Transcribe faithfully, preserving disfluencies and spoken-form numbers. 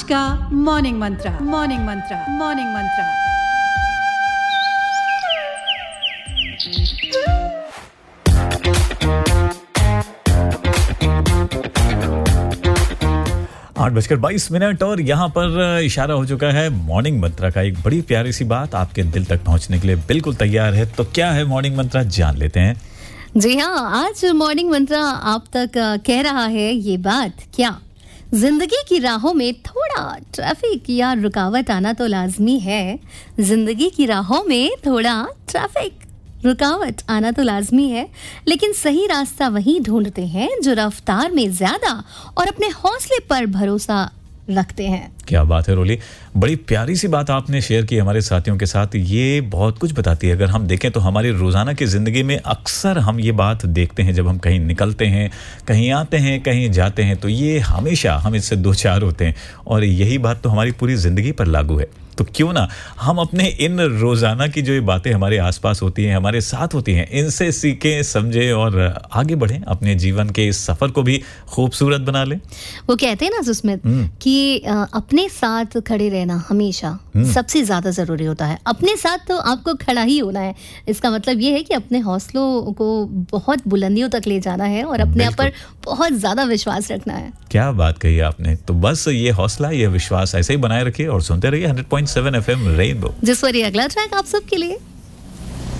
आज का मॉर्निंग मंत्रा मॉर्निंग मंत्रा मॉर्निंग मंत्रा आठ बजकर बाईस मिनट और यहाँ पर इशारा हो चुका है मॉर्निंग मंत्रा का। एक बड़ी प्यारी सी बात आपके दिल तक पहुँचने के लिए बिल्कुल तैयार है। तो क्या है मॉर्निंग मंत्रा, जान लेते हैं। जी हाँ, आज मॉर्निंग मंत्रा आप तक कह रहा है ये बात, क्या जिंदगी की राहों में थोड़ा ट्रैफिक या रुकावट आना तो लाजमी है। जिंदगी की राहों में थोड़ा ट्रैफिक रुकावट आना तो लाजमी है, लेकिन सही रास्ता वही ढूंढते हैं जो रफ्तार में ज्यादा और अपने हौसले पर भरोसा रखते हैं। क्या बात है रोली, बड़ी प्यारी सी बात आपने शेयर की हमारे साथियों के साथ। ये बहुत कुछ बताती है। अगर हम देखें तो हमारी रोजाना की जिंदगी में अक्सर हम ये बात देखते हैं, जब हम कहीं निकलते हैं, कहीं आते हैं, कहीं जाते हैं, तो ये हमेशा हम इससे दो चार होते हैं और यही बात तो हमारी पूरी जिंदगी पर लागू है। तो क्यों ना हम अपने इन रोजाना की जो ये बातें हमारे आसपास होती हैं, हमारे साथ होती हैं, इनसे सीखें, समझें और आगे बढ़ें, अपने जीवन के इस सफर को भी खूबसूरत बना लें। वो कहते हैं ना सुस्मित कि अपने साथ खड़े रहना हमेशा सबसे ज्यादा जरूरी होता है। अपने साथ तो आपको खड़ा ही होना है। इसका मतलब ये है कि अपने हौसलों को बहुत बुलंदियों तक ले जाना है और अपने आप पर बहुत ज्यादा विश्वास रखना है। क्या बात कही आपने। तो बस ये हौसला, ये विश्वास ऐसे ही बनाए रखिए और सुनते रहिए hundred point seven F M rainbow, जिस पर ये अगला ट्रैक आप सबके लिए।